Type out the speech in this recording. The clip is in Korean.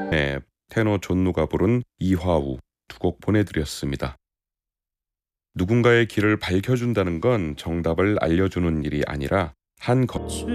네, 테너 존누가 부른 이화우 두 곡 보내드렸습니다. 누군가의 길을 밝혀준다는 건 정답을 알려주는 일이 아니라 한